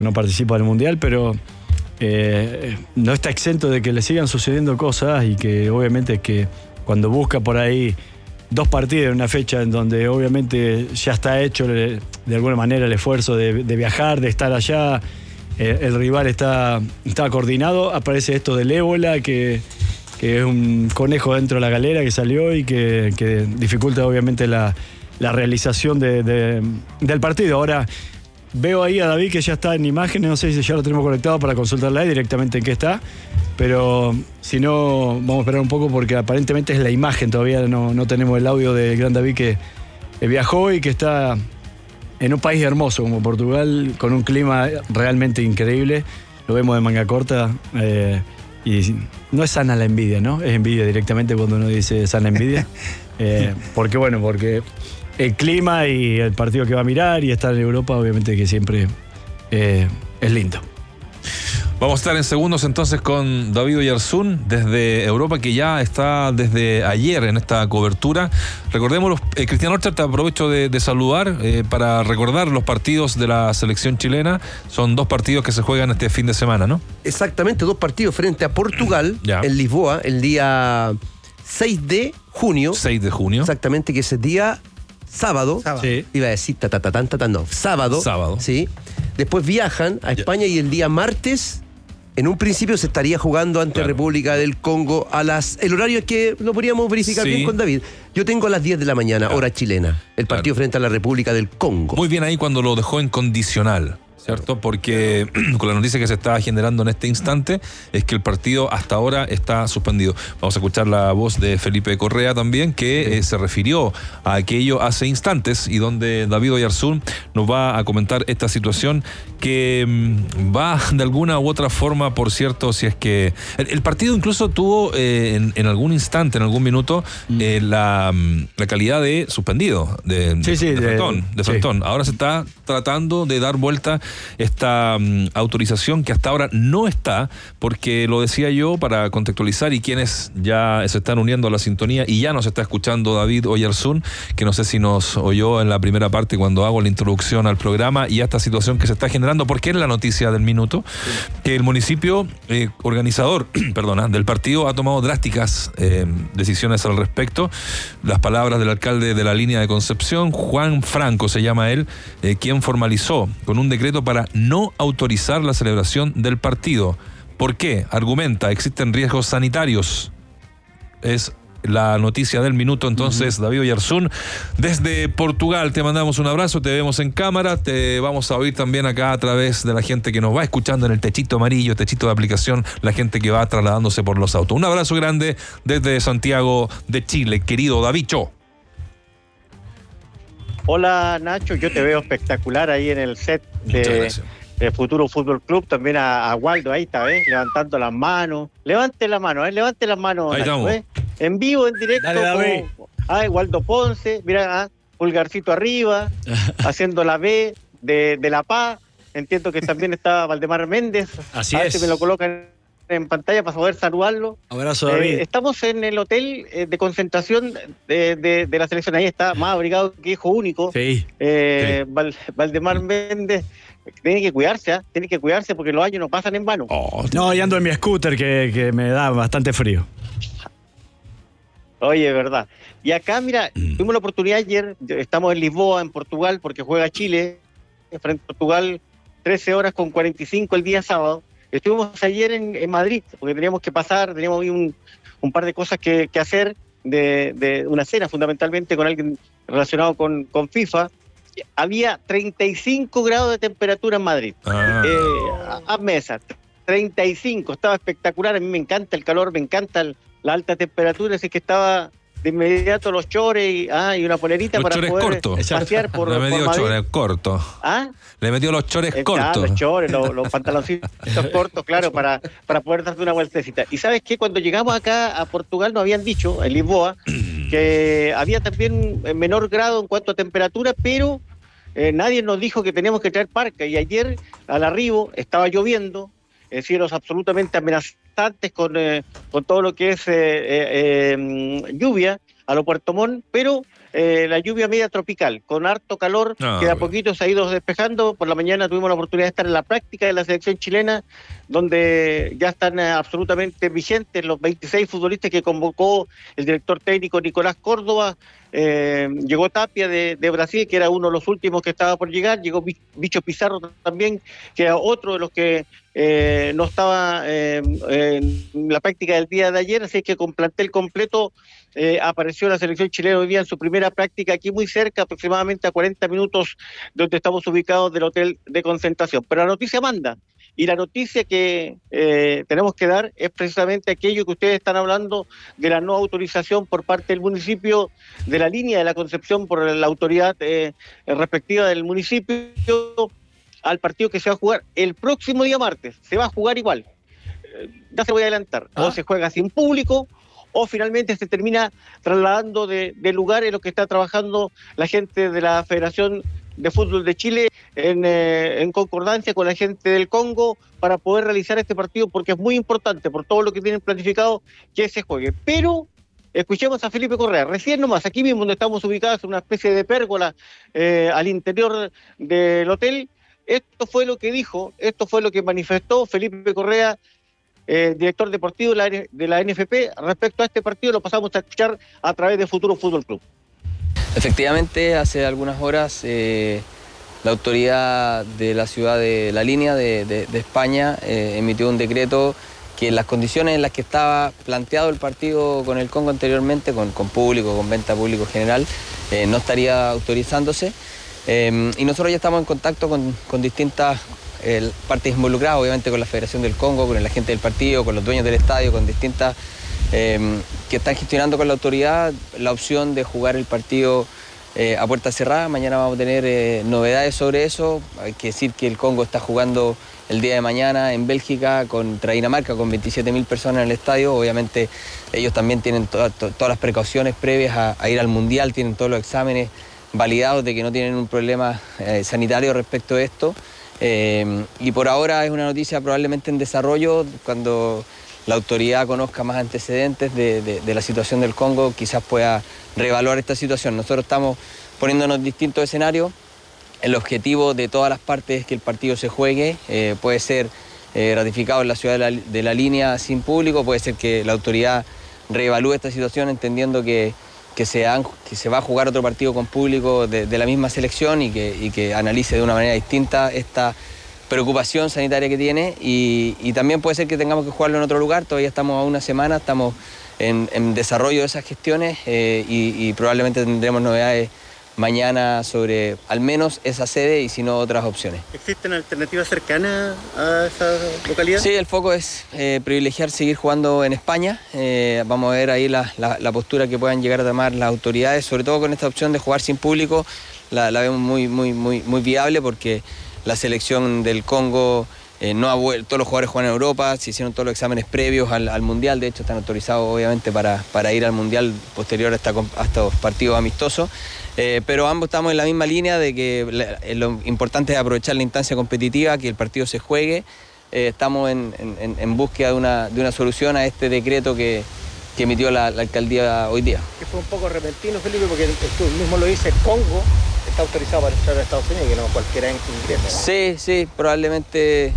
no participa del Mundial, pero no está exento de que le sigan sucediendo cosas y que obviamente que cuando busca por ahí 2 partidos en una fecha en donde obviamente ya está hecho de alguna manera el esfuerzo de viajar, de estar allá, el rival está coordinado, aparece esto del ébola que es un conejo dentro de la galera que salió y que dificulta obviamente la realización del partido. Ahora veo ahí a David que ya está en imágenes, no sé si ya lo tenemos conectado para consultarle ahí directamente en qué está, pero si no, vamos a esperar un poco porque aparentemente es la imagen, todavía no tenemos el audio del gran David que viajó y que está en un país hermoso como Portugal, con un clima realmente increíble. Lo vemos de manga corta y no es sana la envidia, ¿no? Es envidia directamente cuando uno dice sana envidia. Porque el clima y el partido que va a mirar y estar en Europa, obviamente que siempre es lindo. Vamos a estar en segundos entonces con David Oyarzún desde Europa, que ya está desde ayer en esta cobertura. Recordemos, Cristian Orchard, te aprovecho de saludar para recordar los partidos de la selección chilena. Son 2 partidos que se juegan este fin de semana, ¿no? Exactamente, 2 partidos frente a Portugal en Lisboa, el día 6 de junio. 6 de junio. Exactamente, que ese día sábado. Sí. Iba a decir sábado. Sábado. Sí. Después viajan a España y el día martes, en un principio se estaría jugando ante República del Congo el horario es que lo podríamos verificar bien con David. Yo tengo a las 10 de la mañana, hora chilena, el partido frente a la República del Congo. Muy bien ahí cuando lo dejó en condicional, ¿cierto? Porque con la noticia que se está generando en este instante es que el partido hasta ahora está suspendido. Vamos a escuchar la voz de Felipe Correa también, que se refirió a aquello hace instantes y donde David Oyarzún nos va a comentar esta situación que va de alguna u otra forma, por cierto, si es que el partido incluso tuvo en algún instante, en algún minuto, la calidad de suspendido, de frontón. Ahora se está tratando de dar vuelta esta autorización que hasta ahora no está, porque lo decía yo para contextualizar y quienes ya se están uniendo a la sintonía y ya nos está escuchando David Oyarzún, que no sé si nos oyó en la primera parte cuando hago la introducción al programa y a esta situación que se está generando, porque es la noticia del minuto, que el municipio organizador del partido ha tomado drásticas decisiones al respecto. Las palabras del alcalde de la línea de Concepción, Juan Franco se llama él, quien formalizó con un decreto para no autorizar la celebración del partido. ¿Por qué? Argumenta, existen riesgos sanitarios. Es la noticia del minuto, entonces, David Oyarzún, desde Portugal, te mandamos un abrazo, te vemos en cámara, te vamos a oír también acá a través de la gente que nos va escuchando en el techito amarillo, techito de aplicación, la gente que va trasladándose por los autos. Un abrazo grande desde Santiago de Chile, querido Davicho. Hola Nacho, yo te veo espectacular ahí en el set de Futuro Fútbol Club, también a Waldo, ahí está, levantando las manos. Levante las manos, Ahí Nacho, estamos. En vivo, en directo. Dale, David. Waldo Ponce, mira, pulgarcito arriba, haciendo la B de La Paz. Entiendo que también está Valdemar Méndez. Así a ver es. si me lo colocan en pantalla para poder saludarlo. Abrazo, David. Estamos en el hotel de concentración de la selección. Ahí está, más abrigado que hijo único. Sí. Valdemar Méndez. Tiene que cuidarse porque los años no pasan en vano. No, y ando en mi scooter que me da bastante frío. Oye, verdad. Y acá, mira, tuvimos la oportunidad ayer, estamos en Lisboa, en Portugal, porque juega Chile, frente a Portugal, 13 horas con 45 el día sábado. Estuvimos ayer en Madrid, porque teníamos que pasar, teníamos ahí un par de cosas que hacer, de una cena fundamentalmente con alguien relacionado con FIFA. Había 35 grados de temperatura en Madrid. A mesa, 35, estaba espectacular. A mí me encanta el calor, me encanta la alta temperatura, así que estaba de inmediato los chores y una polerita los para chores poder cortos. pasear por Le metió Madrid. chores cortos. Le metió los chores cortos. Los chores, los pantaloncitos cortos, claro, para poder darte una vueltecita. Y ¿sabes qué? Cuando llegamos acá a Portugal nos habían dicho, en Lisboa, que había también menor grado en cuanto a temperatura, pero nadie nos dijo que teníamos que traer parca. Y ayer, al arribo, estaba lloviendo, cielos absolutamente amenazantes con todo lo que es lluvia a lo Puerto Montt, pero la lluvia media tropical, con harto calor, que de a poquito se ha ido despejando. Por la mañana tuvimos la oportunidad de estar en la práctica de la selección chilena, donde ya están absolutamente vigentes los 26 futbolistas que convocó el director técnico Nicolás Córdoba. Llegó Tapia de Brasil, que era uno de los últimos que estaba por llegar. Llegó Bicho Pizarro también, que era otro de los que no estaba en la práctica del día de ayer. Así que con plantel completo apareció la selección chilena hoy día en su primera práctica aquí muy cerca, aproximadamente a 40 minutos de donde estamos ubicados del hotel de concentración. Pero la noticia manda. Y la noticia que tenemos que dar es precisamente aquello que ustedes están hablando de la no autorización por parte del municipio de la línea de la Concepción por la autoridad respectiva del municipio al partido que se va a jugar el próximo día martes. Se va a jugar igual. Ya se voy a adelantar. O se juega sin público o finalmente se termina trasladando de lugar en lo que está trabajando la gente de la Federación de Fútbol de Chile en concordancia con la gente del Congo para poder realizar este partido, porque es muy importante por todo lo que tienen planificado que se juegue. Pero escuchemos a Felipe Correa, recién nomás, aquí mismo donde estamos ubicados, en una especie de pérgola al interior del hotel. Esto fue lo que dijo, esto fue lo que manifestó Felipe Correa, director deportivo de la NFP, respecto a este partido. Lo pasamos a escuchar a través de Futuro Fútbol Club. Efectivamente, hace algunas horas la autoridad de la ciudad de La Línea de España emitió un decreto que en las condiciones en las que estaba planteado el partido con el Congo anteriormente, con público, con venta público general, no estaría autorizándose. Y nosotros ya estamos en contacto con distintas partes involucradas, obviamente con la Federación del Congo, con la gente del partido, con los dueños del estadio, con distintas que están gestionando con la autoridad la opción de jugar el partido a puerta cerrada. Mañana vamos a tener novedades sobre eso. Hay que decir que el Congo está jugando el día de mañana en Bélgica contra Dinamarca con 27.000 personas en el estadio. Obviamente ellos también tienen todas las precauciones previas a ir al Mundial, tienen todos los exámenes validados de que no tienen un problema sanitario respecto a esto. Y por ahora es una noticia probablemente en desarrollo. Cuando la autoridad conozca más antecedentes de la situación del Congo, quizás pueda reevaluar esta situación. Nosotros estamos poniéndonos en distintos escenarios. El objetivo de todas las partes es que el partido se juegue. Puede ser ratificado en la ciudad de la Línea sin público, puede ser que la autoridad reevalúe esta situación entendiendo que se va a jugar otro partido con público de la misma selección y que analice de una manera distinta esta preocupación sanitaria que tiene, y también puede ser que tengamos que jugarlo en otro lugar. Todavía estamos a una semana, estamos en desarrollo de esas gestiones y probablemente tendremos novedades mañana sobre al menos esa sede y si no otras opciones. ¿Existen alternativas cercanas a esa localidad? Sí, el foco es privilegiar seguir jugando en España. Vamos a ver ahí la postura que puedan llegar a tomar las autoridades, sobre todo con esta opción de jugar sin público. La vemos muy viable porque la selección del Congo no ha vuelto, todos los jugadores juegan en Europa, se hicieron todos los exámenes previos al Mundial, de hecho están autorizados obviamente para ir al Mundial posterior a estos partidos amistosos, pero ambos estamos en la misma línea de que lo importante es aprovechar la instancia competitiva, que el partido se juegue. Estamos en búsqueda de una solución a este decreto que emitió la alcaldía hoy día. Que fue un poco repentino, Felipe, porque tú mismo lo dices, Congo está autorizado para entrar a Estados Unidos, que no cualquiera ingresa, ¿no? Sí, probablemente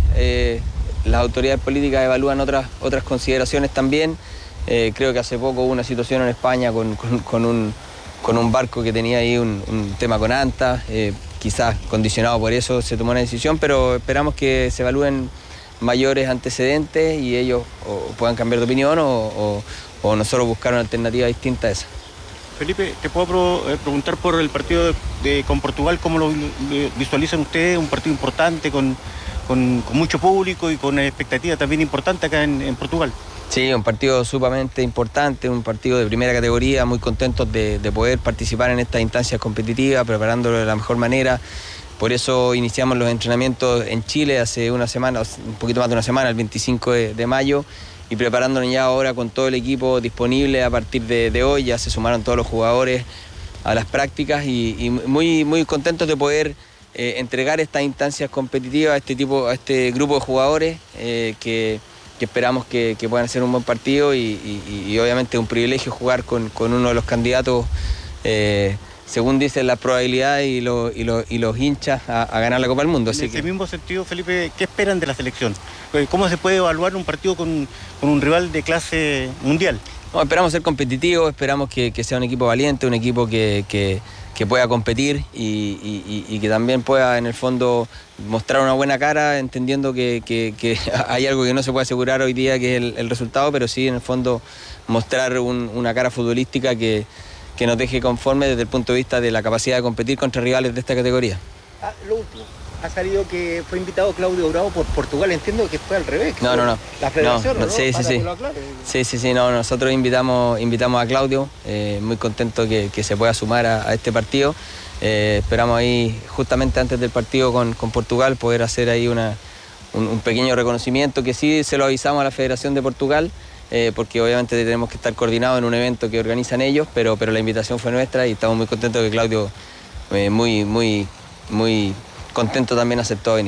las autoridades políticas evalúan otras consideraciones también. Creo que hace poco hubo una situación en España con un barco que tenía ahí un tema con ANTA, quizás condicionado por eso se tomó una decisión, pero esperamos que se evalúen mayores antecedentes y ellos puedan cambiar de opinión o nosotros buscar una alternativa distinta a esa. Felipe, te puedo preguntar por el partido con Portugal, ¿cómo lo visualizan ustedes? Un partido importante con mucho público y con una expectativa también importante acá en Portugal. Sí, un partido sumamente importante, un partido de primera categoría, muy contentos de poder participar en estas instancias competitivas, preparándolo de la mejor manera. Por eso iniciamos los entrenamientos en Chile hace una semana, un poquito más de una semana, el 25 de mayo, y preparándonos ya ahora con todo el equipo disponible a partir de hoy. Ya se sumaron todos los jugadores a las prácticas y muy contentos de poder entregar estas instancias competitivas a este grupo de jugadores que esperamos que puedan hacer un buen partido y obviamente un privilegio jugar con uno de los candidatos según dicen las probabilidades y los hinchas a ganar la Copa del Mundo. En ese mismo sentido, Felipe, ¿qué esperan de la selección? ¿Cómo se puede evaluar un partido con un rival de clase mundial? No, esperamos ser competitivos, esperamos que sea un equipo valiente, un equipo que pueda competir y que también pueda en el fondo mostrar una buena cara, entendiendo que hay algo que no se puede asegurar hoy día, que es el resultado, pero sí en el fondo mostrar una cara futbolística que nos deje conforme desde el punto de vista de la capacidad de competir contra rivales de esta categoría. Lo último, ha salido que fue invitado Claudio Bravo por Portugal, entiendo que fue al revés. No. La federación, ¿no? Sí. Sí, nosotros invitamos a Claudio, muy contento que se pueda sumar a este partido. Esperamos ahí, justamente antes del partido con Portugal, poder hacer ahí un pequeño reconocimiento, que sí se lo avisamos a la Federación de Portugal, porque obviamente tenemos que estar coordinados en un evento que organizan ellos, pero la invitación fue nuestra y estamos muy contentos que Claudio, muy contento, también aceptó venir.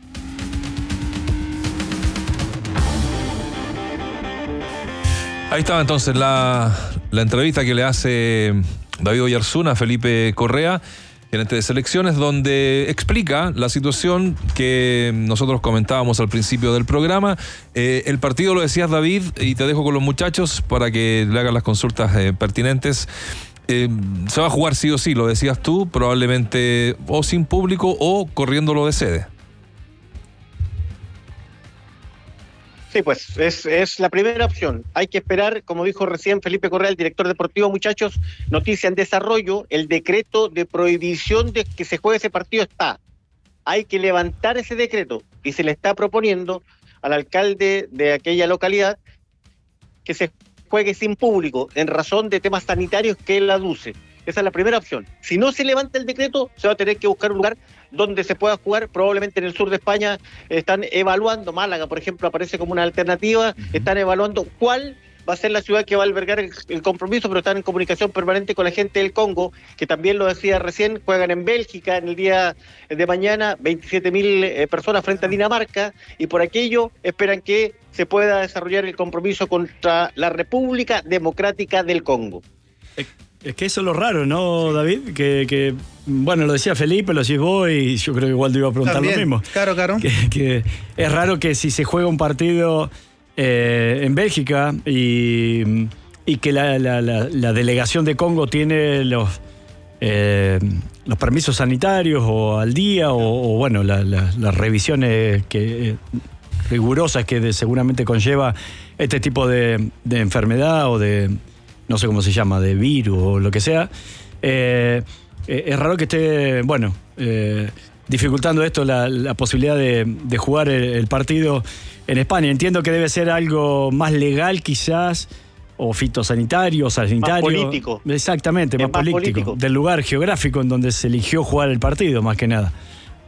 Ahí estaba entonces la entrevista que le hace David Oyarzún a Felipe Correa, gerente de selecciones, donde explica la situación que nosotros comentábamos al principio del programa. El partido, lo decías, David, y te dejo con los muchachos para que le hagan las consultas pertinentes. Se va a jugar sí o sí, lo decías tú, probablemente o sin público o corriéndolo de sede. Sí, pues es la primera opción. Hay que esperar, como dijo recién Felipe Correa, el director deportivo, muchachos, noticia en desarrollo, el decreto de prohibición de que se juegue ese partido está. Hay que levantar ese decreto y se le está proponiendo al alcalde de aquella localidad que se juegue sin público en razón de temas sanitarios que él aduce. Esa es la primera opción. Si no se levanta el decreto, se va a tener que buscar un lugar donde se pueda jugar. Probablemente en el sur de España están evaluando, Málaga, por ejemplo, aparece como una alternativa, están evaluando cuál va a ser la ciudad que va a albergar el compromiso, pero están en comunicación permanente con la gente del Congo, que también lo decía recién, juegan en Bélgica en el día de mañana, 27.000 personas frente a Dinamarca, y por aquello esperan que se pueda desarrollar el compromiso contra la República Democrática del Congo. Es que eso es lo raro, ¿no, David? Que bueno, lo decía Felipe, lo decís vos, y yo creo que igual te iba a preguntar también, lo mismo. Claro. Que es raro que si se juega un partido en Bélgica y que la delegación de Congo tiene los permisos sanitarios o al día, o bueno, las revisiones rigurosas que seguramente conlleva este tipo de enfermedad o de, no sé cómo se llama, de virus o lo que sea. Es raro que esté, bueno, dificultando esto la posibilidad de jugar el partido en España. Entiendo que debe ser algo más legal quizás, o fitosanitario, o sanitario. Más político. Exactamente, más político. Del lugar geográfico en donde se eligió jugar el partido, más que nada.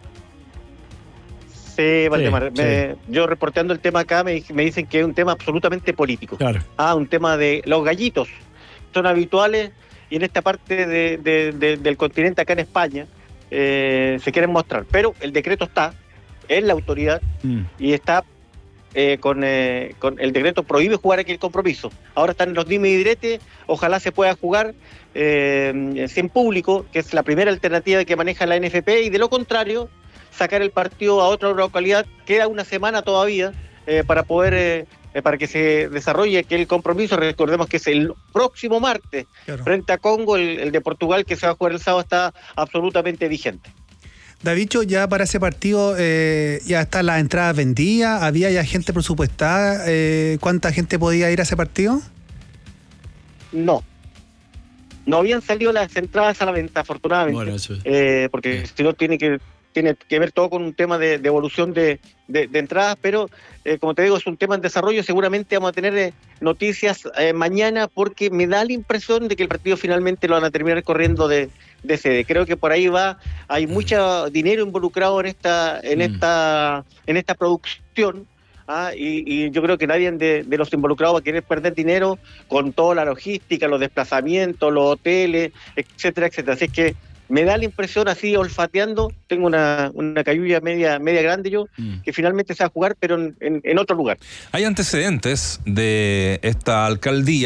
Sí, Valdemar. Sí. Yo reporteando el tema acá me dicen que es un tema absolutamente político. Claro. Un tema de los gallitos. Son habituales y en esta parte del continente, acá en España, se quieren mostrar. Pero el decreto está en la autoridad y está con el decreto prohíbe jugar aquel compromiso. Ahora están los dime y direte, ojalá se pueda jugar sin público, que es la primera alternativa que maneja la NFP, y de lo contrario, sacar el partido a otra localidad. Queda una semana todavía para poder para que se desarrolle aquel compromiso. Recordemos que es el próximo martes, claro, frente a Congo. El de Portugal, que se va a jugar el sábado, está absolutamente vigente. Davicho, ya para ese partido ya están las entradas vendidas, había ya gente presupuestada. ¿Cuánta gente podía ir a ese partido? No habían salido las entradas a la venta, afortunadamente. Bueno, eso es. Porque si no tiene que ver todo con un tema de evolución de entradas, pero como te digo, es un tema en desarrollo. Seguramente vamos a tener noticias mañana, porque me da la impresión de que el partido finalmente lo van a terminar corriendo de sede. Creo que por ahí hay mucho dinero involucrado en esta producción. Y yo creo que nadie de los involucrados va a querer perder dinero con toda la logística, los desplazamientos, los hoteles, etcétera. Así es que me da la impresión, así olfateando, tengo una cayuya media grande yo, que finalmente se va a jugar, pero en otro lugar. Hay antecedentes de esta alcaldía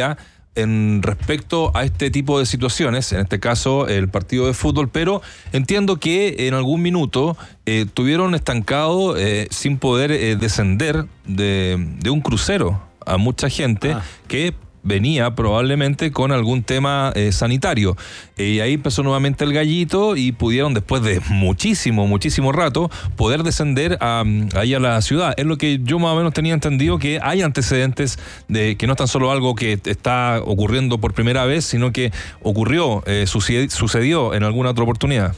en respecto a este tipo de situaciones, en este caso el partido de fútbol, pero entiendo que en algún minuto tuvieron estancado sin poder descender de un crucero a mucha gente que venía probablemente con algún tema sanitario. Y ahí empezó nuevamente el gallito y pudieron, después de muchísimo rato, poder descender ahí a la ciudad. Es lo que yo más o menos tenía entendido, que hay antecedentes de que no es tan solo algo que está ocurriendo por primera vez, sino que ocurrió, sucedió en alguna otra oportunidad.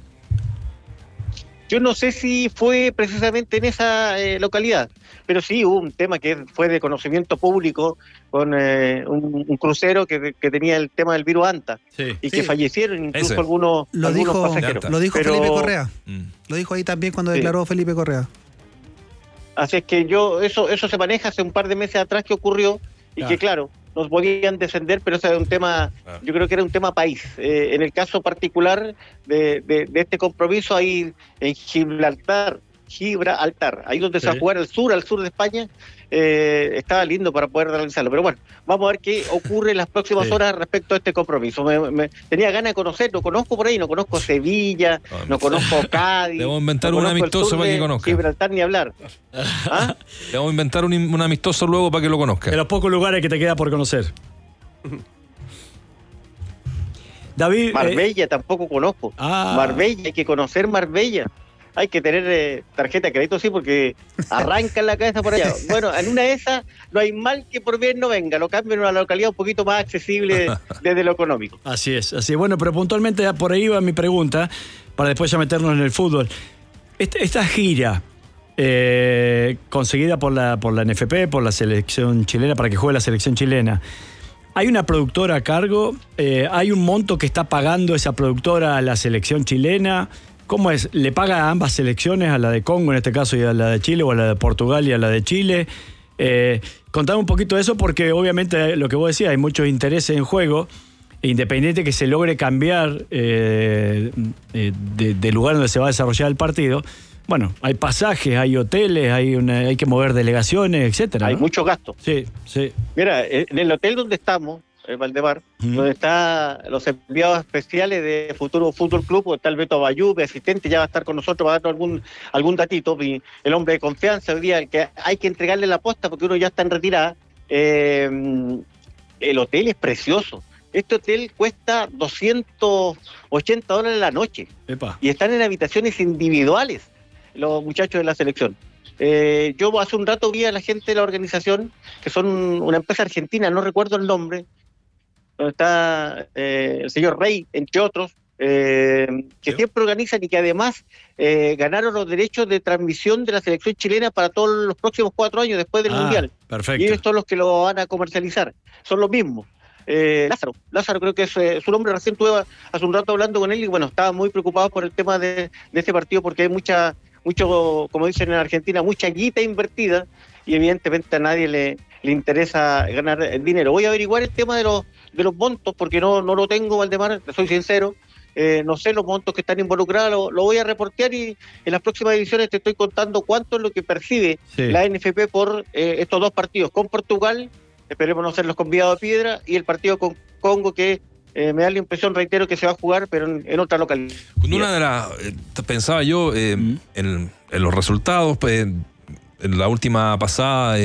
Yo no sé si fue precisamente en esa localidad, pero sí hubo un tema que fue de conocimiento público con un crucero que tenía el tema del virus Anta y que fallecieron incluso algunos pasajeros. Lo dijo Felipe Correa. Lo dijo ahí también cuando declaró Felipe Correa. Así es que eso se maneja hace un par de meses atrás que ocurrió y que claro, nos podían descender, pero eso era un tema, yo creo que era un tema país. En el caso particular de este compromiso, ahí en Gibraltar, ahí donde se va a jugar al sur de España, estaba lindo para poder realizarlo. Pero bueno, vamos a ver qué ocurre en las próximas horas respecto a este compromiso. Tenía ganas de conocer, no conozco por ahí, no conozco Sevilla, no conozco Cádiz. Debemos inventar un amistoso para que conozca. Gibraltar ni hablar. Debemos inventar un amistoso luego para que lo conozca. De los pocos lugares que te queda por conocer. David, Marbella tampoco conozco. Marbella, hay que conocer Marbella. Hay que tener tarjeta de crédito, sí, porque arrancan la cabeza por allá. Bueno, en una de esas no hay mal que por bien no venga. Lo cambian en una localidad un poquito más accesible desde lo económico. Así es. Bueno, pero puntualmente por ahí va mi pregunta, para después ya meternos en el fútbol. Esta gira conseguida por la NFP, por la selección chilena, para que juegue la selección chilena, ¿hay una productora a cargo? ¿Hay un monto que está pagando esa productora a la selección chilena? ¿Cómo es? ¿Le paga a ambas selecciones, a la de Congo en este caso y a la de Chile, o a la de Portugal y a la de Chile? Contame un poquito de eso, porque obviamente lo que vos decías, hay muchos intereses en juego, independiente que se logre cambiar de lugar donde se va a desarrollar el partido. Bueno, hay pasajes, hay hoteles, hay que mover delegaciones, etcétera. Hay mucho gasto. Sí. Mira, en el hotel donde estamos, Valdemar, donde están los enviados especiales de Futuro Fútbol Club, está el Beto Bayú, mi asistente, ya va a estar con nosotros, va a darnos algún datito, el hombre de confianza hoy día, el que hay que entregarle la posta porque uno ya está en retirada. El hotel es precioso. Este hotel cuesta $280 la noche. Epa. Y están en habitaciones individuales los muchachos de la selección. Yo hace un rato vi a la gente de la organización, que son una empresa argentina, no recuerdo el nombre, donde está el señor Rey, entre otros, que siempre organizan y que además ganaron los derechos de transmisión de la selección chilena para todos los próximos 4 años después del Mundial. Perfecto. Y ellos son los que lo van a comercializar. Son los mismos. Lázaro creo que es su nombre. Recién estuve hace un rato hablando con él y bueno, estaba muy preocupado por el tema de este partido porque hay mucho, como dicen en Argentina, mucha guita invertida y evidentemente a nadie le interesa ganar dinero. Voy a averiguar el tema de los montos porque no lo tengo, Valdemar, soy sincero. No sé los montos que están involucrados, lo voy a reportear y en las próximas ediciones te estoy contando cuánto es lo que percibe la NFP por estos 2 partidos con Portugal, esperemos no ser los convidados de piedra, y el partido con Congo que me da la impresión, reitero, que se va a jugar, pero en otra localidad. Una de las, pensaba yo en los resultados, en la última pasada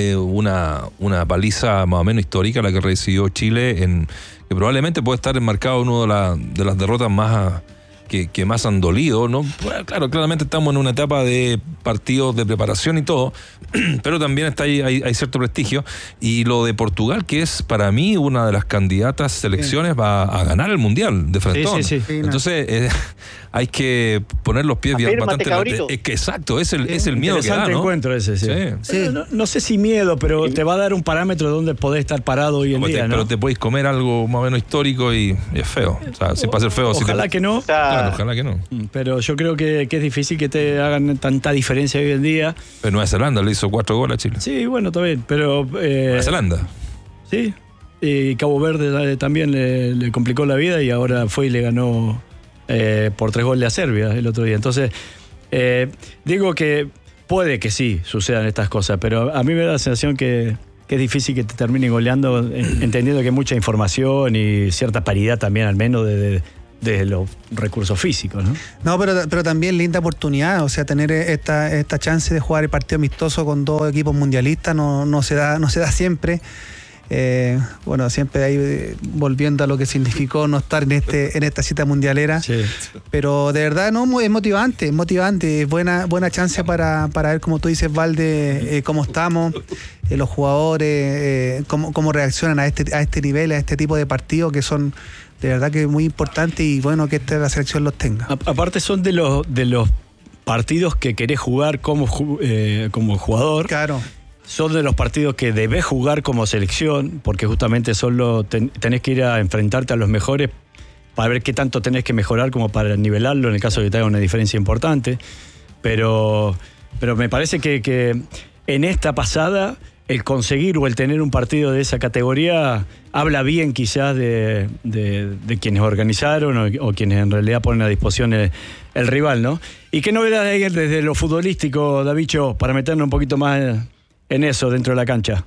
una paliza más o menos histórica, la que recibió Chile, que probablemente puede estar enmarcado en una de las derrotas más que más han dolido, ¿no? Claro, claramente estamos en una etapa de partidos de preparación y todo, pero también está ahí, hay cierto prestigio. Y lo de Portugal, que es para mí una de las candidatas selecciones, va a ganar el Mundial de frentón. Sí. Entonces hay que poner los pies bastante. Es que exacto, es el miedo que da, ¿no? Encuentro ese, sí. No sé si miedo, pero te va a dar un parámetro de donde podés estar parado hoy en día, ¿no? Pero te podéis comer algo más o menos histórico y es feo. O sea, si pasa ser feo. Ojalá que no. Claro, ojalá que no. Pero yo creo que es difícil que te hagan tanta diferencia hoy en día. Pero Nueva Zelanda le hizo 4 goles a Chile. Sí, bueno, está bien, pero... Nueva Zelanda. Sí, y Cabo Verde también le complicó la vida y ahora fue y le ganó por 3 goles a Serbia el otro día. Entonces, digo que puede que sí sucedan estas cosas, pero a mí me da la sensación que es difícil que te terminen goleando, entendiendo que hay mucha información y cierta paridad también, al menos de los recursos físicos, ¿no? No, pero también linda oportunidad, o sea, tener esta chance de jugar el partido amistoso con dos equipos mundialistas no se da siempre. Bueno, siempre ahí volviendo a lo que significó no estar en esta cita mundialera. Sí. Pero de verdad es motivante, es buena chance para ver, como tú dices, Valde, cómo estamos, los jugadores, cómo reaccionan a este nivel, a este tipo de partidos que son de verdad que muy importantes, y bueno que la selección los tenga. Aparte son de los partidos que querés jugar como jugador. Claro. Son de los partidos que debés jugar como selección, porque justamente tenés que ir a enfrentarte a los mejores para ver qué tanto tenés que mejorar como para nivelarlo en el caso de que te haga una diferencia importante. Pero me parece que en esta pasada el conseguir o el tener un partido de esa categoría habla bien quizás de quienes organizaron o quienes en realidad ponen a disposición el rival, ¿no? ¿Y qué novedades hay desde lo futbolístico, Davicho, para meternos un poquito más en eso dentro de la cancha?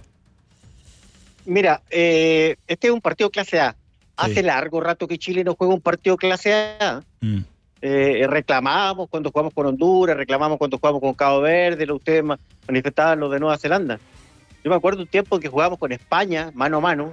Mira, este es un partido clase A. Hace largo rato que Chile no juega un partido clase A. Reclamamos cuando jugamos con Honduras, reclamamos cuando jugamos con Cabo Verde, ustedes manifestaban lo de Nueva Zelanda. Yo me acuerdo un tiempo en que jugábamos con España, mano a mano,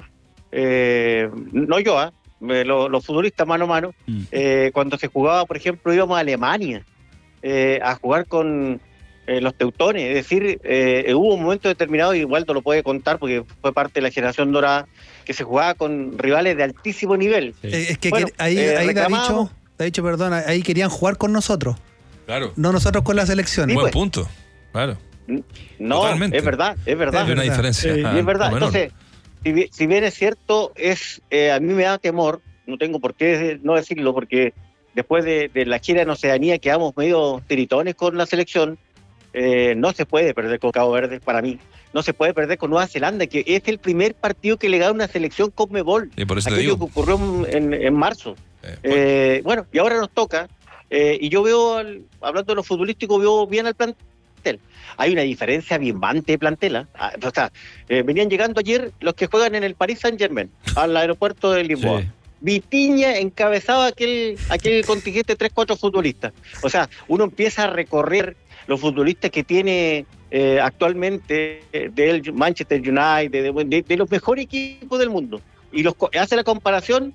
no yo, los futbolistas mano a mano, cuando se jugaba, por ejemplo, íbamos a Alemania a jugar con los teutones, es decir, hubo un momento determinado, y igual te lo puede contar porque fue parte de la generación dorada, que se jugaba con rivales de altísimo nivel. Sí. Es que bueno, ahí Davicho, perdón, ahí querían jugar con nosotros. Claro. No nosotros con la selección. Sí, buen punto, claro. No, totalmente. Es verdad. Hay una diferencia. Y es verdad. Entonces, si bien es cierto, a mí me da temor, no tengo por qué no decirlo, porque después de la gira en Oceanía quedamos medio tiritones con la selección. No se puede perder con Cabo Verde, para mí. No se puede perder con Nueva Zelanda, que es el primer partido que le gana una selección CONMEBOL. Y por eso aquello que ocurrió en marzo. Bueno, y ahora nos toca. Y yo veo, hablando de lo futbolístico, veo bien al plantel. Hay una diferencia bimbante de plantel. O sea, venían llegando ayer los que juegan en el Paris Saint-Germain, al aeropuerto de Lisboa. Sí. Vitinha encabezaba aquel contingente de 3-4 futbolistas. O sea, uno empieza a recorrer los futbolistas que tiene actualmente del Manchester United, de los mejores equipos del mundo, y hace la comparación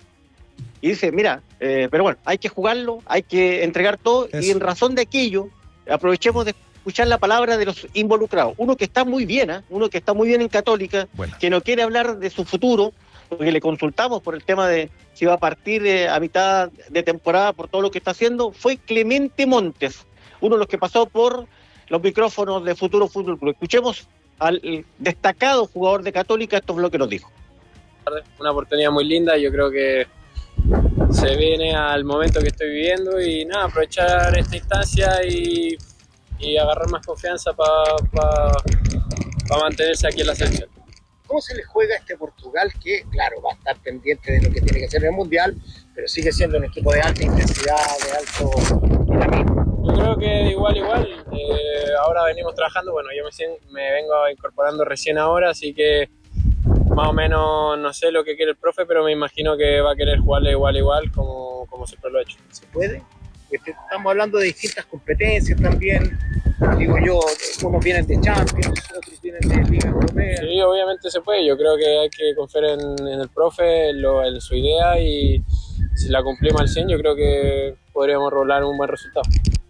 y dice, mira, pero bueno, hay que jugarlo, hay que entregar todo. Eso. Y en razón de aquello, aprovechemos de escuchar la palabra de los involucrados. Uno que está muy bien, uno que está muy bien en Católica, bueno, que no quiere hablar de su futuro, porque le consultamos por el tema de si va a partir a mitad de temporada por todo lo que está haciendo, fue Clemente Montes, uno de los que pasó por los micrófonos de Futuro Fútbol Club. Escuchemos al destacado jugador de Católica, esto es lo que nos dijo. Una oportunidad muy linda, yo creo que se viene al momento que estoy viviendo y nada, aprovechar esta instancia y agarrar más confianza para mantenerse aquí en la selección. ¿Cómo se le juega a este Portugal que, claro, va a estar pendiente de lo que tiene que hacer en el Mundial, pero sigue siendo un equipo de alta intensidad, de alto dinamismo? Yo creo que igual. Ahora venimos trabajando, bueno, yo me vengo incorporando recién ahora, así que más o menos no sé lo que quiere el profe, pero me imagino que va a querer jugarle igual como siempre lo ha hecho. ¿Se puede? Estamos hablando de distintas competencias también, digo yo, unos vienen de Champions, otros vienen de Liga Europea. Sí, obviamente se puede, yo creo que hay que confiar en el profe, en su idea, y si la cumplimos al 100 yo creo que podríamos rolar un buen resultado.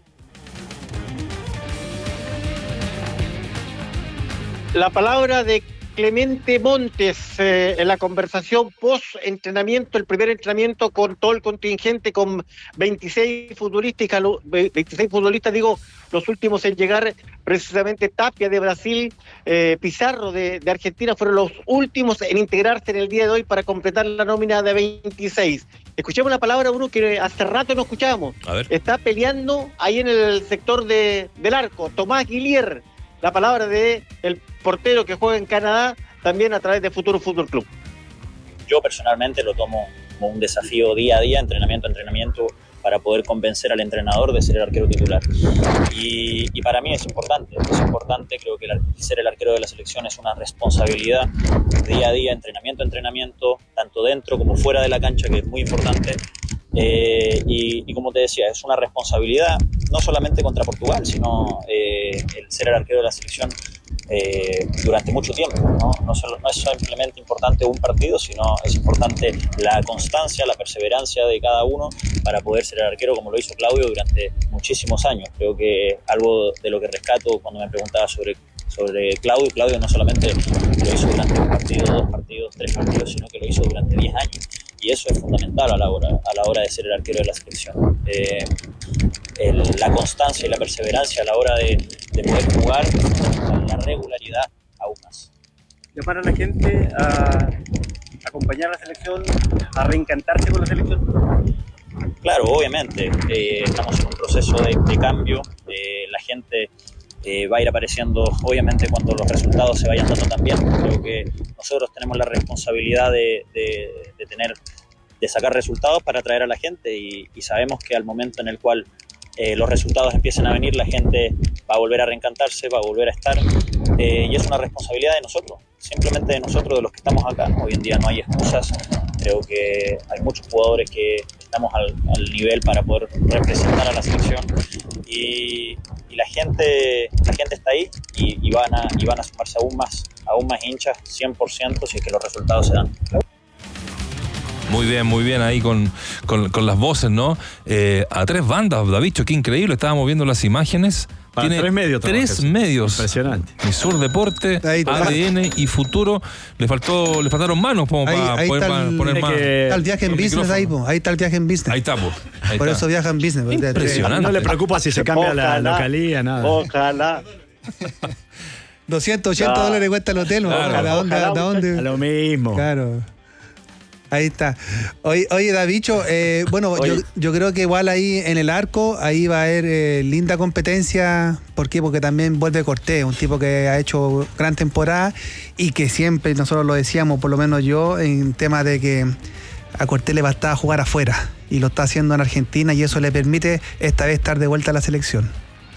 La palabra de Clemente Montes en la conversación post-entrenamiento, el primer entrenamiento con todo el contingente, con 26 futbolistas, los últimos en llegar, precisamente Tapia de Brasil, Pizarro de Argentina, fueron los últimos en integrarse en el día de hoy para completar la nómina de 26. Escuchemos la palabra de uno que hace rato no escuchábamos. Está peleando ahí en el sector del arco, Tomás Guillier. La palabra de el portero que juega en Canadá, también a través de Futuro Fútbol Club. Yo personalmente lo tomo como un desafío día a día, entrenamiento a entrenamiento, para poder convencer al entrenador de ser el arquero titular. Y para mí es importante, creo que ser el arquero de la selección es una responsabilidad día a día, entrenamiento a entrenamiento, tanto dentro como fuera de la cancha, que es muy importante. Y como te decía, es una responsabilidad no solamente contra Portugal, sino el ser el arquero de la selección durante mucho tiempo, ¿no? No es simplemente importante un partido, sino es importante la constancia, la perseverancia de cada uno para poder ser el arquero como lo hizo Claudio durante muchísimos años. Creo que algo de lo que rescato cuando me preguntaba sobre Claudio no solamente lo hizo durante un partido, 2 partidos, 3 partidos, sino que lo hizo durante 10 años. Y eso es fundamental a la hora de ser el arquero de la selección. La constancia y la perseverancia a la hora de poder jugar, la regularidad aún más. ¿Llamar a la gente a acompañar a la selección, a reencantarse con la selección? Claro, obviamente. Estamos en un proceso de cambio. La gente va a ir apareciendo, obviamente, cuando los resultados se vayan dando también. Creo que nosotros tenemos la responsabilidad de sacar resultados para atraer a la gente y sabemos que al momento en el cual los resultados empiecen a venir, la gente va a volver a reencantarse, va a volver a estar y es una responsabilidad de nosotros, simplemente de nosotros, de los que estamos acá. Hoy en día no hay excusas, creo que hay muchos jugadores que estamos al nivel para poder representar a la selección y la gente está ahí y van a sumarse aún más hinchas, 100%, si es que los resultados se dan. Muy bien ahí con las voces, ¿no? A 3 bandas, Davicho, qué increíble. Estábamos viendo las imágenes. Tiene 3 medios. 3 medios. Impresionante. Sur Deporte, ADN y Futuro. Le faltaron manos como para poder poner más. Está el viaje en business ahí, ahí está el viaje en business. Ahí está, pues. Por eso viaja en business. Impresionante. No le preocupa si se cambia la localía, nada. Ojalá. $280 cuesta el hotel, claro. ¿A dónde? A lo mismo. Claro. Ahí está. Oye, Davicho, yo creo que igual ahí en el arco, ahí va a haber linda competencia. ¿Por qué? Porque también vuelve Cortés, un tipo que ha hecho gran temporada y que siempre, nosotros lo decíamos, por lo menos yo, en tema de que a Cortés le bastaba jugar afuera y lo está haciendo en Argentina y eso le permite esta vez estar de vuelta a la selección.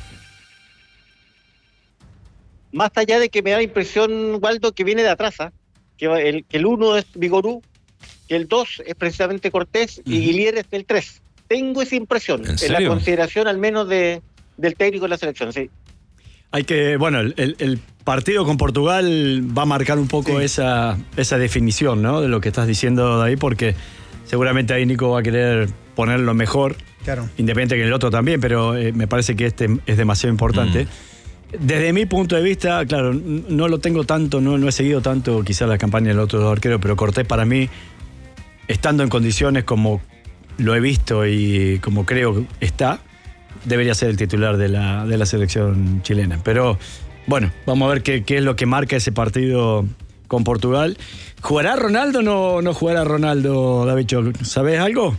Más allá de que me da la impresión, Waldo, que viene de atrás, que el 1 es Vigorú, que el 2 es precisamente Cortés y Guillier es el 3. Tengo esa impresión, en la consideración al menos del técnico de la selección, sí. Hay que, el partido con Portugal va a marcar un poco esa definición, ¿no? De lo que estás diciendo, David, porque seguramente ahí Nico va a querer poner lo mejor, claro, independiente que el otro también, pero me parece que este es demasiado importante. Desde mi punto de vista, claro, no lo tengo tanto, no he seguido tanto quizás la campaña del otro arquero, pero Cortés para mí, estando en condiciones como lo he visto y como creo está, debería ser el titular de la selección chilena. Pero bueno, vamos a ver qué es lo que marca ese partido con Portugal. ¿Jugará Ronaldo o no jugará Ronaldo, Davicho? ¿Sabés algo?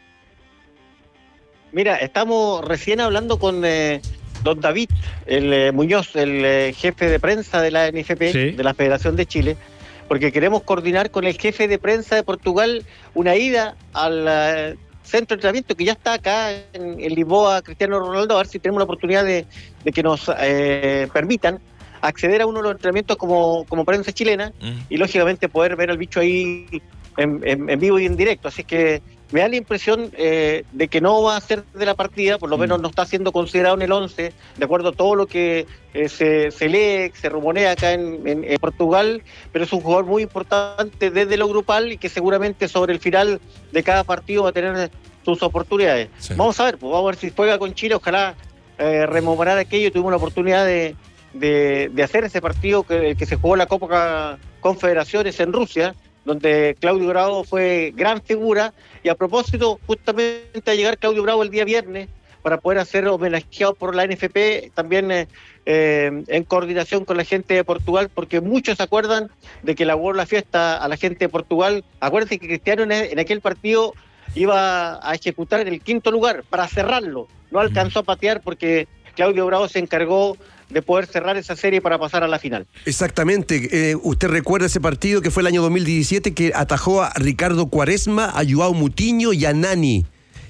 Mira, estamos recién hablando con don David Muñoz, el jefe de prensa de la NFP, de la Federación de Chile, porque queremos coordinar con el jefe de prensa de Portugal una ida al centro de entrenamiento que ya está acá en Lisboa, Cristiano Ronaldo, a ver si tenemos la oportunidad de que nos permitan acceder a uno de los entrenamientos como prensa chilena y lógicamente poder ver al bicho ahí en vivo y en directo. Así que me da la impresión de que no va a ser de la partida, por lo menos no está siendo considerado en el 11, de acuerdo a todo lo que se lee, se rumorea acá en Portugal, pero es un jugador muy importante desde lo grupal y que seguramente sobre el final de cada partido va a tener sus oportunidades. Sí. Vamos a ver si juega con Chile, ojalá rememorar aquello. Tuvimos la oportunidad de hacer ese partido que se jugó la Copa Confederaciones en Rusia, donde Claudio Bravo fue gran figura, y a propósito, justamente a llegar Claudio Bravo el día viernes para poder ser homenajeado por la NFP, también en coordinación con la gente de Portugal, porque muchos se acuerdan de que la fiesta a la gente de Portugal. Acuérdense que Cristiano en aquel partido iba a ejecutar en el 5º lugar para cerrarlo, no alcanzó a patear porque Claudio Bravo se encargó de poder cerrar esa serie para pasar a la final. Exactamente. Usted recuerda ese partido que fue el año 2017 que atajó a Ricardo Quaresma, a Joao Moutinho y a Nani.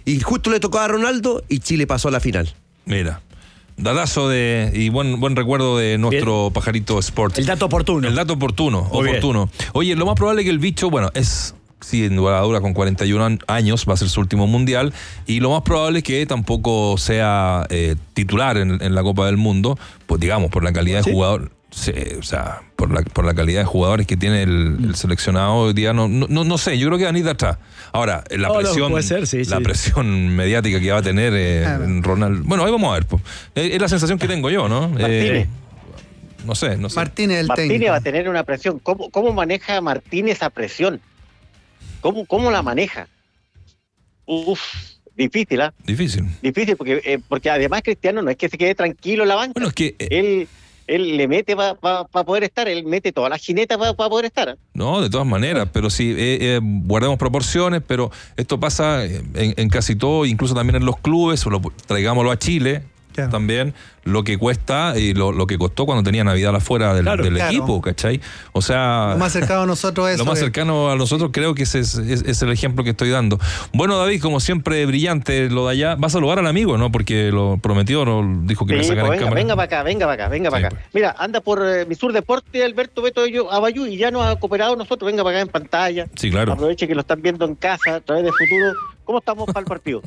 Y justo le tocó a Ronaldo y Chile pasó a la final. Mira. Dadazo y buen recuerdo de nuestro pajarito Sport. El dato oportuno. El dato oportuno. Oye, lo más probable es que el bicho, sin duda dura con 41 años, va a ser su último mundial, y lo más probable es que tampoco sea titular en la Copa del Mundo, pues digamos, por la calidad de jugador. Sí, o sea, por la calidad de jugadores que tiene el seleccionado hoy día, no sé, yo creo que van a ir de atrás. Ahora, la presión, presión mediática que va a tener Ronaldo. Bueno, ahí vamos a ver. Es la sensación que tengo yo, ¿no? No sé. Martínez va a tener una presión. ¿Cómo maneja Martínez esa presión? ¿Cómo la maneja? Difícil, ¿ah? Difícil, porque además Cristiano no es que se quede tranquilo en la banca. Bueno, es que él le mete para poder estar, él mete todas las jinetas para poder estar. No, de todas maneras, pero sí, guardemos proporciones, pero esto pasa en casi todo, incluso también en los clubes, traigámoslo a Chile. Claro. También lo que cuesta y lo que costó cuando tenía Navidad afuera del equipo, ¿cachai? O sea, lo más cercano a nosotros es lo más cercano a nosotros, creo que ese es el ejemplo que estoy dando. Bueno, David, como siempre, brillante lo de allá. Va a saludar al amigo, ¿no? Porque lo prometió, dijo que me sacara en cámara. Venga para acá. Mira, anda por mi Sur Deporte, Alberto Beto Abayú, y ya nos ha cooperado nosotros. Venga para acá en pantalla. Sí, claro. Aproveche que lo están viendo en casa a través de Futuro. ¿Cómo estamos para el partido?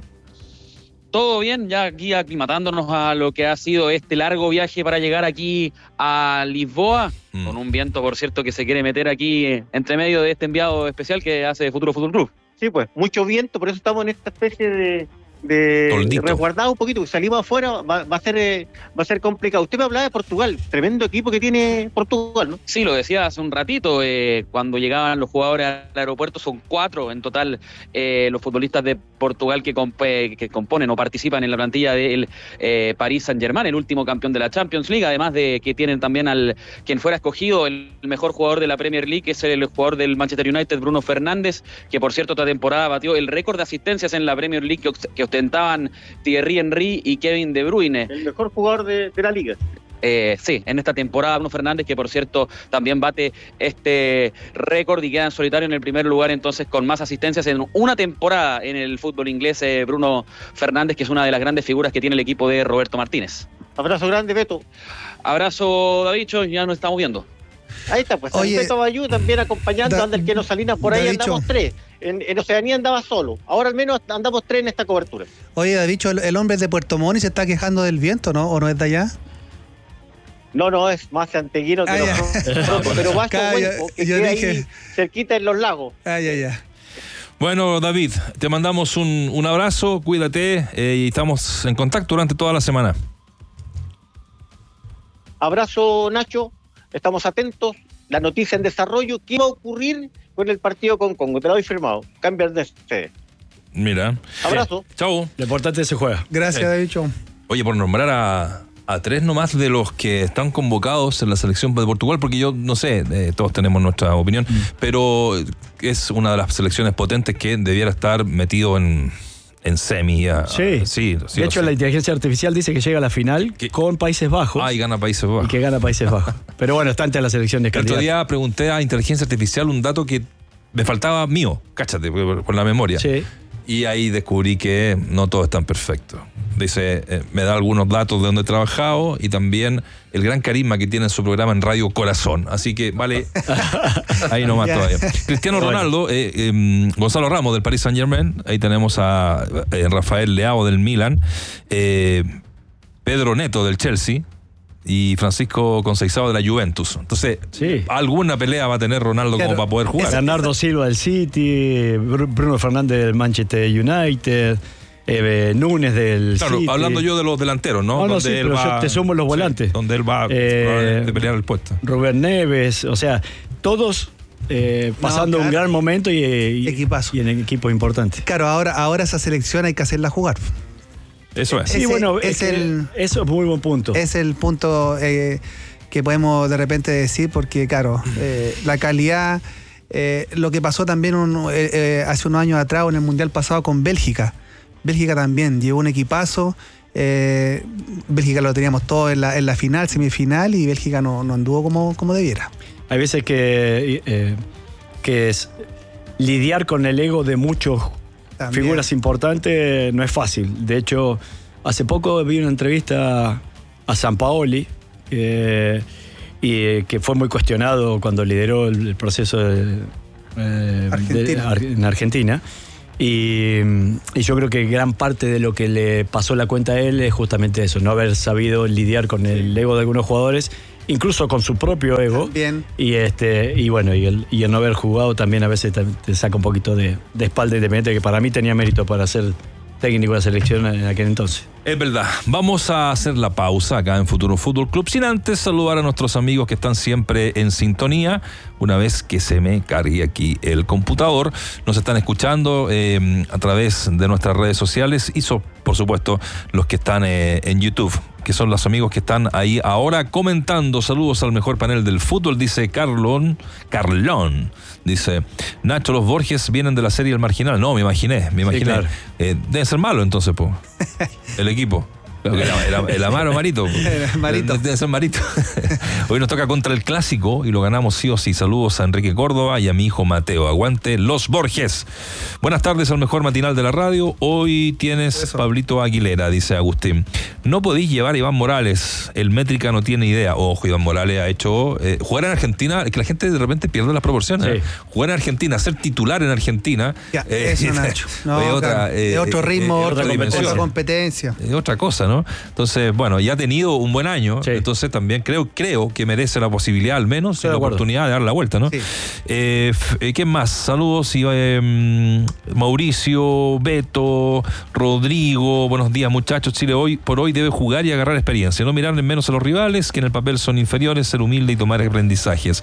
Todo bien, ya aquí aclimatándonos a lo que ha sido este largo viaje para llegar aquí a Lisboa, con un viento, por cierto, que se quiere meter aquí entre medio de este enviado especial que hace Futuro Fútbol Club. Sí, pues, mucho viento, por eso estamos en esta especie de resguardado un poquito, salimos afuera, va a ser complicado. Usted me hablaba de Portugal, tremendo equipo que tiene Portugal, ¿no? Sí, lo decía hace un ratito, cuando llegaban los jugadores al aeropuerto, son 4 en total los futbolistas de Portugal que componen o participan en la plantilla del Paris Saint-Germain, el último campeón de la Champions League, además de que tienen también quien fuera escogido el mejor jugador de la Premier League, que es el jugador del Manchester United, Bruno Fernández, que por cierto esta temporada batió el récord de asistencias en la Premier League que ostentaban Thierry Henry y Kevin De Bruyne. El mejor jugador de la liga. Sí, en esta temporada Bruno Fernández, que por cierto también bate este récord y queda en solitario en el primer lugar entonces con más asistencias en una temporada en el fútbol inglés, Bruno Fernández, que es una de las grandes figuras que tiene el equipo de Roberto Martínez. Abrazo grande, Beto. Abrazo, Davicho, ya nos estamos viendo. Ahí está, pues. Oye, Beto Bayú también acompañando, anda el Keno Salinas por ahí, Davicho. Andamos 3. En Oceanía andaba solo. Ahora al menos andamos 3 en esta cobertura. Oye, Davicho, el hombre de Puerto Montt se está quejando del viento, ¿no? ¿O no es de allá? No, es más santeguino que pero más que yo dije ahí cerquita en los lagos. Bueno, David, te mandamos un abrazo, cuídate y estamos en contacto durante toda la semana. Abrazo, Nacho, estamos atentos. La noticia en desarrollo, ¿qué va a ocurrir con el partido con Congo? Te lo doy firmado. Cambian de sede. Mira. Abrazo. Chau. Lo importante es que se juega. Gracias, Davicho. Oye, por nombrar a 3 nomás de los que están convocados en la selección de Portugal, porque yo no sé, todos tenemos nuestra opinión, pero es una de las selecciones potentes que debiera estar metido en semi. Sí, de hecho la inteligencia artificial dice que llega a la final con Países Bajos. Y gana Países Bajos. Y que gana Países Bajos. Pero bueno, está ante la selección de candidatos. El otro día pregunté a inteligencia artificial un dato que me faltaba mío, cáchate, por la memoria. Sí. Y ahí descubrí que no todo es tan perfecto. Dice, me da algunos datos de donde he trabajado y también el gran carisma que tiene en su programa en Radio Corazón. Así que vale, ahí nomás todavía. Cristiano Ronaldo, Gonzalo Ramos del Paris Saint-Germain, ahí tenemos a Rafael Leao del Milan, Pedro Neto del Chelsea y Francisco Conceição de la Juventus. Entonces, alguna pelea va a tener Ronaldo como para poder jugar. Bernardo Silva del City, Bruno Fernández del Manchester United, Núñez del City. Hablando yo de los delanteros, ¿no? No, sí, pero yo te sumo los volantes. Donde él va a pelear el puesto. Rubén Neves, o sea, todos pasando un gran momento y equipazo. Y en equipos importantes. Claro, ahora esa selección hay que hacerla jugar. Eso es. Sí, bueno, eso es muy buen punto. Es el punto que podemos de repente decir, porque claro, la calidad, lo que pasó también hace unos años atrás en el Mundial pasado con Bélgica. Bélgica también llevó un equipazo. Bélgica lo teníamos todo en la final, semifinal, y Bélgica no anduvo como debiera. Hay veces que es lidiar con el ego de muchos figuras importantes no es fácil. De hecho, hace poco vi una entrevista a Sampaoli, y que fue muy cuestionado cuando lideró el proceso en Argentina. Y yo creo que gran parte de lo que le pasó la cuenta a él es justamente eso, no haber sabido lidiar con el ego de algunos jugadores, incluso con su propio ego. Bien. Y bueno, y el no haber jugado también a veces te saca un poquito de espalda independiente, que para mí tenía mérito para ser técnico de la selección en aquel entonces. Es verdad. Vamos a hacer la pausa acá en Futuro Fútbol Club, sin antes saludar a nuestros amigos que están siempre en sintonía. Una vez que se me cargue aquí el computador, nos están escuchando a través de nuestras redes sociales y por supuesto los que están en YouTube, que son los amigos que están ahí ahora comentando. Saludos al mejor panel del fútbol, dice Carlón. Dice, Nacho, los Borges vienen de la serie El Marginal. No, me imaginé. Sí, claro. Deben ser malos entonces, po. El equipo. El Amaro Marito. Marito. Debe ser Marito. Hoy nos toca contra el Clásico y lo ganamos sí o sí. Saludos a Enrique Córdoba y a mi hijo Mateo. Aguante los Borges. Buenas tardes al mejor matinal de la radio. Hoy tienes eso. Pablito Aguilera, dice Agustín. No podéis llevar a Iván Morales. El Métrica no tiene idea. Ojo, Iván Morales ha hecho jugar en Argentina, que la gente de repente pierde las proporciones. Sí. Jugar en Argentina, ser titular en Argentina. Ya, eso, Nacho. No, otro ritmo, otra competencia. Otra cosa, ¿no? Entonces, bueno, ya ha tenido un buen año, sí. Entonces también creo que merece la posibilidad, al menos, la oportunidad de dar la vuelta, ¿no? Sí. ¿Qué más? Saludos, Mauricio, Beto, Rodrigo, buenos días, muchachos. Chile hoy por hoy debe jugar y agarrar experiencia, no mirar en menos a los rivales, que en el papel son inferiores, ser humilde y tomar aprendizajes.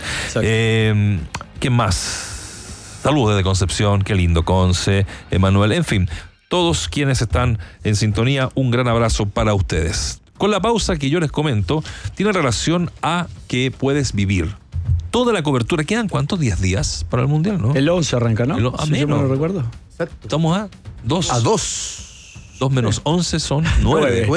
¿Qué más? Saludos desde Concepción, qué lindo, Conce, Emanuel, en fin. Todos quienes están en sintonía, un gran abrazo para ustedes. Con la pausa que yo les comento, tiene relación a que puedes vivir toda la cobertura. ¿Quedan cuántos? 10 días para el Mundial, ¿no? El 11 arranca, ¿no? Si yo no lo recuerdo. Exacto. Estamos a 2. A 2. 2 menos 11 son 9.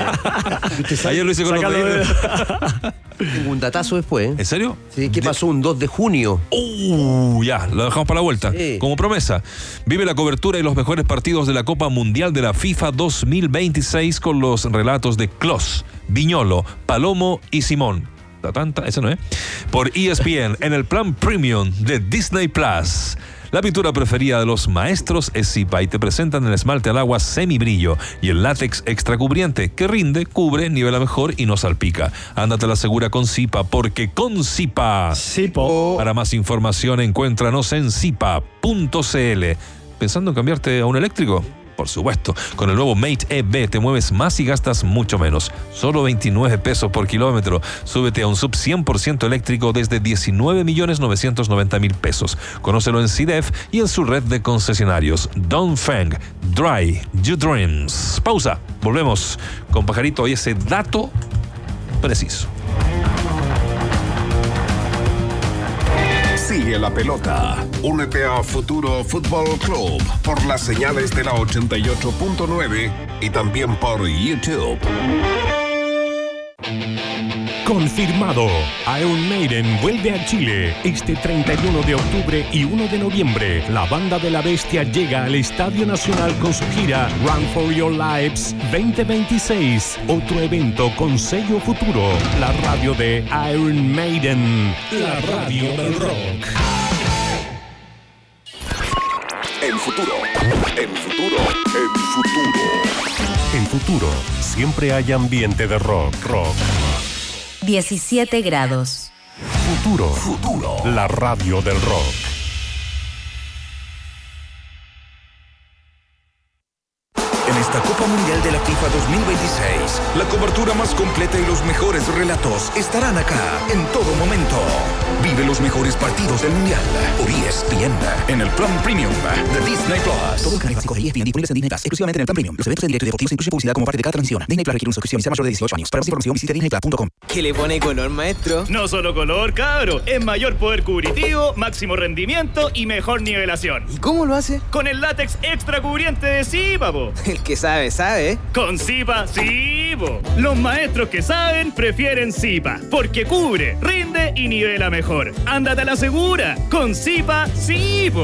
Ayer lo hice con los dedos. Tengo un datazo después. ¿En serio? Sí, ¿qué pasó un 2 de junio? Ya, lo dejamos para la vuelta. Sí. Como promesa, vive la cobertura y los mejores partidos de la Copa Mundial de la FIFA 2026 con los relatos de Klose, Viñolo, Palomo y Simón. Ese no es. Por ESPN en el plan premium de Disney Plus. La pintura preferida de los maestros es Zipa y te presentan el esmalte al agua semibrillo y el látex extra cubriente que rinde, cubre, nivela mejor y no salpica. Ándate a la segura con Zipa, porque con Zipa. Para más información encuéntranos en zipa.cl. ¿Pensando en cambiarte a un eléctrico? Por supuesto, con el nuevo Mate EV te mueves más y gastas mucho menos. Solo 29 pesos por kilómetro. Súbete a un sub 100% eléctrico desde 19.990.000 pesos. Conócelo en CIDEF y en su red de concesionarios. Dongfeng, Dry Your Dreams. Pausa. Volvemos con Pajarito y ese dato preciso. Sigue la pelota. Únete a Futuro Fútbol Club por las señales de la 88.9 y también por YouTube. Confirmado. Iron Maiden vuelve a Chile este 31 de octubre y 1 de noviembre. La banda de la bestia llega al Estadio Nacional con su gira Run for Your Lives 2026. Otro evento con sello Futuro. La radio de Iron Maiden. La radio del rock. En Futuro. En Futuro. En Futuro. En Futuro siempre hay ambiente de rock. 17 grados. Futuro. La radio del rock. En esta Copa Mundial de la FIFA 2026, la cobertura más completa y los mejores relatos estarán acá en todo momento. Vive los mejores partidos del Mundial por ESPN en el plan premium de Disney Plus. Todo el canal básico de ESPN disponibles en Disney Plus, exclusivamente en el plan premium. Los eventos en directo y deportivos incluyen publicidad como parte de cada transmisión. Disney Plus requiere una suscripción y sea mayor de 18 años. Para más información visite disneyplus.com. ¿Qué le pone color, maestro? No solo color, cabro. Es mayor poder cubritivo, máximo rendimiento y mejor nivelación. ¿Y cómo lo hace? Con el látex extra cubriente de Zipa, po. El que sabe, sabe. Con Zipa, sí, po. Los maestros que saben prefieren Zipa, porque cubre, rinde y nivela mejor. Ándate a la segura. Con Zipa, sí, po.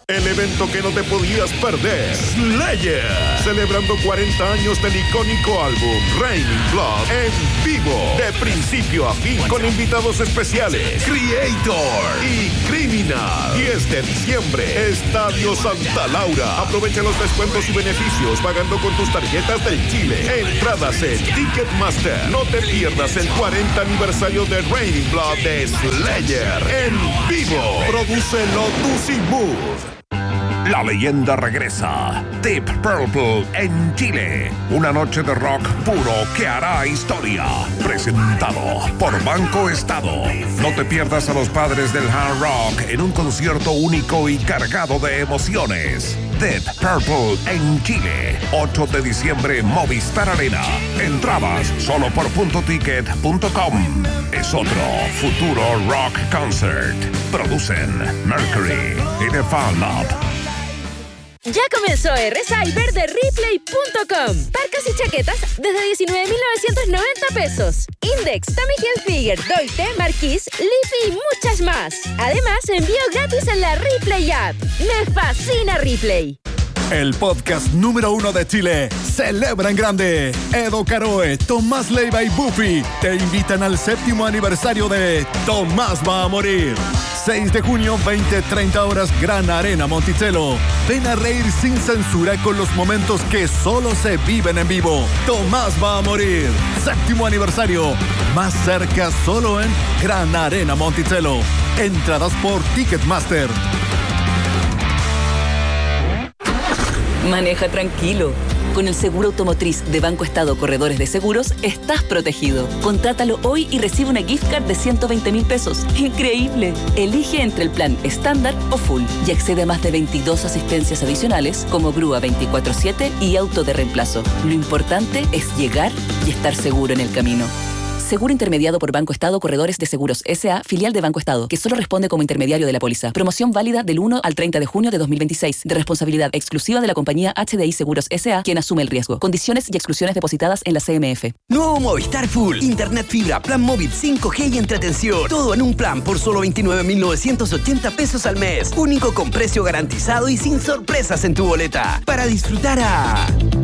El evento que no te podías perder. Slayer. Celebrando 40 años del icónico álbum Raining Blood en vivo. De principio a fin con invitados especiales. Creator y Criminal. 10 de diciembre. Estadio Santa Laura. Aprovecha los descuentos y beneficios pagando con tus tarjetas del Chile. Entradas en Ticketmaster. No te pierdas el 40 aniversario de Raining Blood de Slayer en vivo. Produce Lotus y Mood. La leyenda regresa. Deep Purple en Chile. Una noche de rock puro que hará historia. Presentado por Banco Estado. No te pierdas a los padres del hard rock en un concierto único y cargado de emociones. Deep Purple en Chile. 8 de diciembre, Movistar Arena. Entradas solo por puntoticket.com. Es otro futuro rock concert. Producen Mercury y The Fan Lab. Ya comenzó R-Cyber de Replay.com. Parcas y chaquetas desde 19.990 pesos. Index, Tommy Hilfiger, Doite, Marquis, Leafy y muchas más. Además, envío gratis en la Replay app. ¡Me fascina Replay! El podcast número 1 de Chile celebra en grande. Edo Caroe, Tomás Leiva y Buffy te invitan al 7º aniversario de Tomás va a morir. 6 de junio, 20-30 horas, Gran Arena Monticello. Ven a reír sin censura con los momentos que solo se viven en vivo. Tomás va a morir. 7º aniversario. Más cerca solo en Gran Arena Monticello. Entradas por Ticketmaster. Maneja tranquilo. Con el seguro automotriz de Banco Estado Corredores de Seguros, estás protegido. Contrátalo hoy y recibe una gift card de 120.000 pesos. ¡Increíble! Elige entre el plan estándar o full y accede a más de 22 asistencias adicionales como grúa 24/7 y auto de reemplazo. Lo importante es llegar y estar seguro en el camino. Seguro intermediado por Banco Estado Corredores de Seguros S.A., filial de Banco Estado, que solo responde como intermediario de la póliza. Promoción válida del 1 al 30 de junio de 2026, de responsabilidad exclusiva de la compañía HDI Seguros S.A., quien asume el riesgo. Condiciones y exclusiones depositadas en la CMF. Nuevo Movistar Full. Internet fibra, plan móvil 5G y entretención. Todo en un plan por solo 29.980 pesos al mes. Único con precio garantizado y sin sorpresas en tu boleta. Para disfrutar a...